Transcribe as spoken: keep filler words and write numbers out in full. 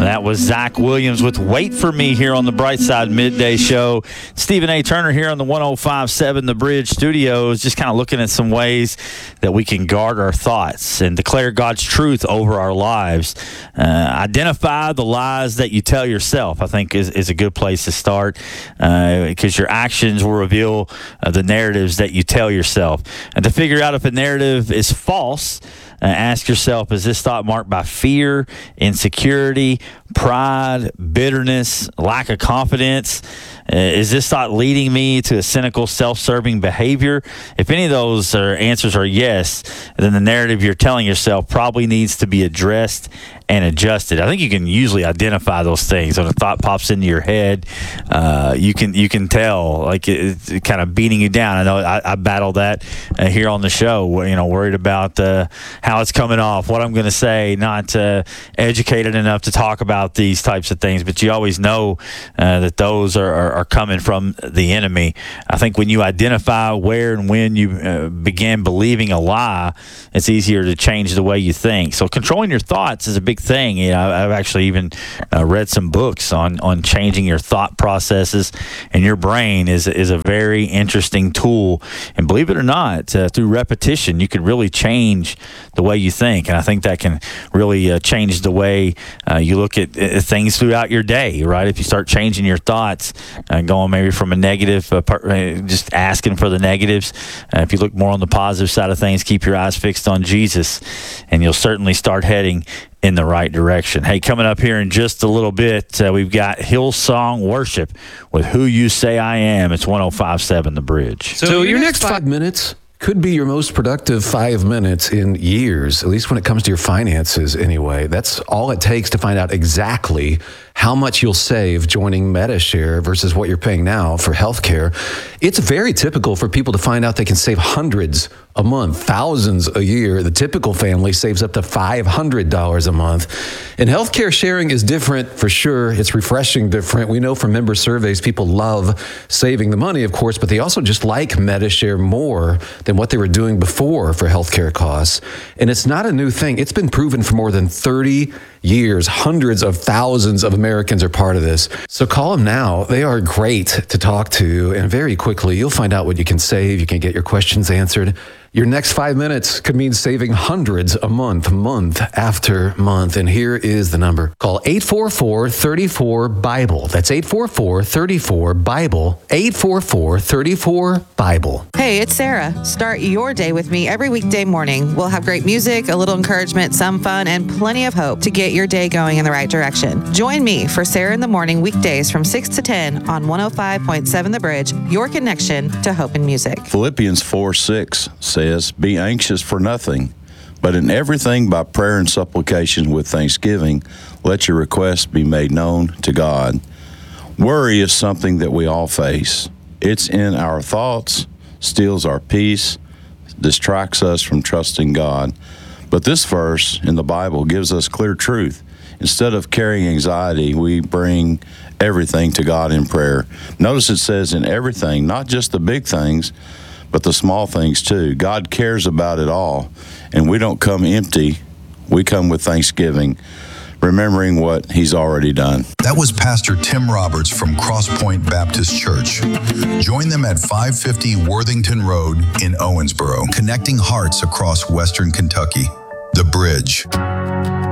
That was Zach Williams with Wait For Me here on the Brightside Midday Show. Stephen A. Turner here on the one oh five point seven The Bridge Studios, just kind of looking at some ways that we can guard our thoughts and declare God's truth over our lives. Uh, identify the lies that you tell yourself, I think, is, is a good place to start, uh, because your actions will reveal uh, the narratives that you tell yourself. And to figure out if a narrative is false, Uh, ask yourself, is this thought marked by fear, insecurity, pride, bitterness, lack of confidence? Uh, is this thought leading me to a cynical, self-serving behavior? If any of those are, answers are yes, then the narrative you're telling yourself probably needs to be addressed and adjusted. I think you can usually identify those things. When a thought pops into your head, uh, you can you can tell, like, it's it kind of beating you down. I know I, I battle that uh, here on the show, you know, worried about uh, how it's coming off, what I'm going to say, not uh, educated enough to talk about these types of things. But you always know uh, that those are, are, are coming from the enemy. I think when you identify where and when you uh, begin believing a lie, it's easier to change the way you think. So controlling your thoughts is a big thing. You know, I've actually even uh, read some books on, on changing your thought processes, and your brain is is a very interesting tool. And believe it or not, uh, through repetition, you can really change the way you think. And I think that can really uh, change the way uh, you look at uh, things throughout your day, right? If you start changing your thoughts, uh, going maybe from a negative, uh, part, uh, just asking for the negatives. Uh, if you look more on the positive side of things, keep your eyes fixed on Jesus, and you'll certainly start heading in the right direction. Hey, coming up here in just a little bit, uh, we've got Hillsong Worship with Who You Say I Am. It's one oh five point seven The Bridge. So, so your, your next five, five minutes could be your most productive five minutes in years, at least when it comes to your finances anyway. That's all it takes to find out exactly how much you'll save joining Medi-Share versus what you're paying now for healthcare. It's very typical for people to find out they can save hundreds a month, thousands a year. The typical family saves up to five hundred dollars a month. And healthcare sharing is different for sure. It's refreshing different. We know from member surveys, people love saving the money, of course, but they also just like Medi-Share more than what they were doing before for healthcare costs. And it's not a new thing. It's been proven for more than thirty years. Hundreds of thousands of Americans are part of this. So call them now. They are great to talk to, and very quickly you'll find out what you can save. You can get your questions answered. Your next five minutes could mean saving hundreds a month, month after month. And here is the number. Call eight four four, three four, BIBLE. That's eight four four, three four, BIBLE. eight four four, three four, BIBLE. Hey, it's Sarah. Start your day with me every weekday morning. We'll have great music, a little encouragement, some fun, and plenty of hope to get your day going in the right direction. Join me for Sarah in the Morning weekdays from six to ten on one oh five point seven The Bridge, your connection to hope and music. Philippians four six says, be anxious for nothing, but in everything by prayer and supplication with thanksgiving, let your requests be made known to God. Worry is something that we all face. It's in our thoughts, steals our peace, distracts us from trusting God. But this verse in the Bible gives us clear truth. Instead of carrying anxiety, we bring everything to God in prayer. Notice it says in everything, not just the big things, but the small things too. God cares about it all, and we don't come empty. We come with thanksgiving, remembering what He's already done. That was Pastor Tim Roberts from Crosspoint Baptist Church. Join them at five fifty Worthington Road in Owensboro, connecting hearts across Western Kentucky. The Bridge.